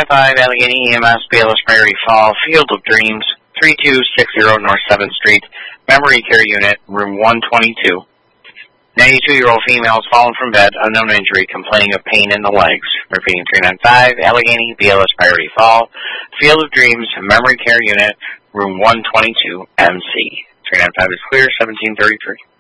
395 Allegheny EMS, Bayless Prairie Fall, Field of Dreams, 3260 North 7th Street, Memory Care Unit, Room 122. 92-year-old female has fallen from bed, unknown injury, complaining of pain in the legs. Repeating, 395 Allegheny, Bayless Prairie Fall, Field of Dreams, Memory Care Unit, Room 122, MC. 395 is clear, 1733.